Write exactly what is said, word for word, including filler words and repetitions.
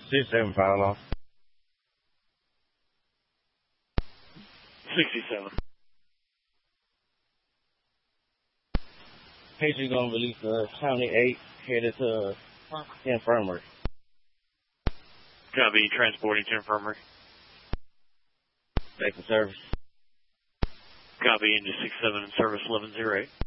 sixty-seven final off. sixty-seven. Patient gonna release the County eight headed to the infirmary. Copy, transporting to infirmary. Back to service. Copy, into six seven in service eleven oh eight.